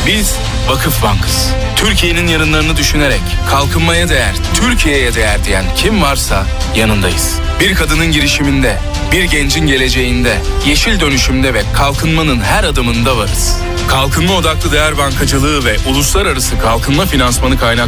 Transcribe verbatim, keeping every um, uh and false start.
Biz Vakıf Bank'ız. Türkiye'nin yarınlarını düşünerek kalkınmaya değer, Türkiye'ye değer diyen kim varsa yanındayız. Bir kadının girişiminde, bir gencin geleceğinde, yeşil dönüşümde ve kalkınmanın her adımında varız. Kalkınma odaklı değer bankacılığı ve uluslararası kalkınma finansmanı kaynak